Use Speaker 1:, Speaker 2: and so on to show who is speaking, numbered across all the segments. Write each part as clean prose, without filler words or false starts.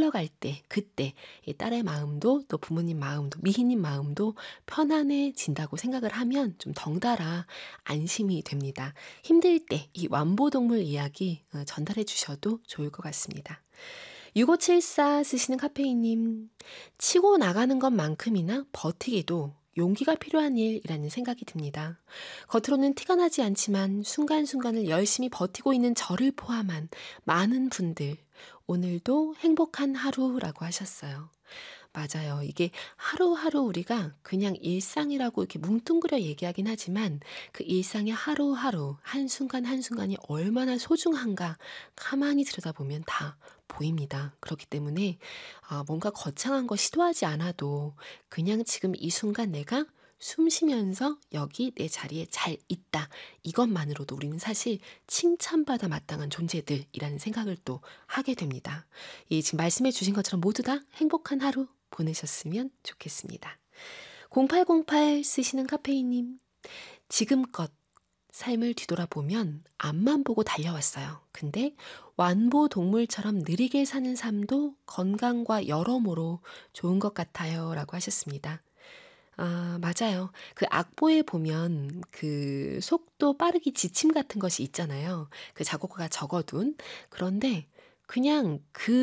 Speaker 1: 쉬어갈 때, 그때 이 딸의 마음도 또 부모님 마음도 미희님 마음도 편안해진다고 생각을 하면 좀 덩달아 안심이 됩니다. 힘들 때 이 완보동물 이야기 전달해 주셔도 좋을 것 같습니다. 6574 쓰시는 카페인님, 치고 나가는 것만큼이나 버티기도 용기가 필요한 일이라는 생각이 듭니다. 겉으로는 티가 나지 않지만 순간순간을 열심히 버티고 있는 저를 포함한 많은 분들, 오늘도 행복한 하루라고 하셨어요. 맞아요. 이게 하루하루 우리가 그냥 일상이라고 이렇게 뭉뚱그려 얘기하긴 하지만 그 일상의 하루하루, 한순간 한순간이 얼마나 소중한가 가만히 들여다보면 다 보입니다. 그렇기 때문에 뭔가 거창한 거 시도하지 않아도 그냥 지금 이 순간 내가 숨 쉬면서 여기 내 자리에 잘 있다. 이것만으로도 우리는 사실 칭찬받아 마땅한 존재들이라는 생각을 또 하게 됩니다. 이 지금 말씀해 주신 것처럼 모두 다 행복한 하루 보내셨으면 좋겠습니다. 0808 쓰시는 카페인님, 지금껏 삶을 뒤돌아보면 앞만 보고 달려왔어요. 근데 완보 동물처럼 느리게 사는 삶도 건강과 여러모로 좋은 것 같아요. 라고 하셨습니다. 맞아요. 그 악보에 보면 그 속도 빠르기 지침 같은 것이 있잖아요. 그 작곡가가 적어둔. 그런데 그냥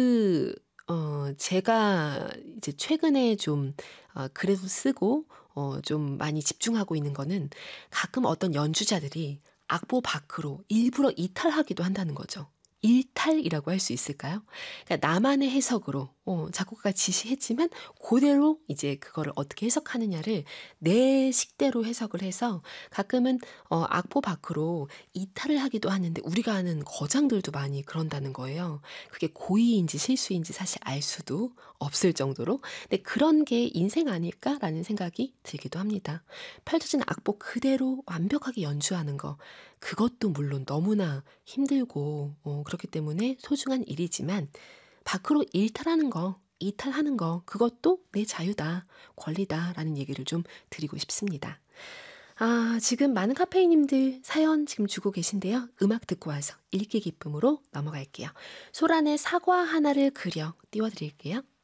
Speaker 1: 제가 이제 최근에 좀, 그래도 쓰고, 좀 많이 집중하고 있는 거는 가끔 어떤 연주자들이 악보 밖으로 일부러 이탈하기도 한다는 거죠. 일탈이라고 할 수 있을까요? 그러니까 나만의 해석으로 작곡가가 지시했지만 그대로 이제 그거를 어떻게 해석하느냐를 내 식대로 해석을 해서 가끔은 악보 밖으로 이탈을 하기도 하는데 우리가 아는 거장들도 많이 그런다는 거예요. 그게 고의인지 실수인지 사실 알 수도 없을 정도로. 근데 그런 게 인생 아닐까라는 생각이 들기도 합니다. 펼쳐진 악보 그대로 완벽하게 연주하는 거, 그것도 물론 너무나 힘들고 그렇기 때문에 소중한 일이지만 밖으로 이탈하는 거, 그것도 내 자유다, 권리다라는 얘기를 좀 드리고 싶습니다. 지금 많은 카페이님들 사연 지금 주고 계신데요. 음악 듣고 와서 읽기 기쁨으로 넘어갈게요. 소란의 사과 하나를 그려 띄워드릴게요.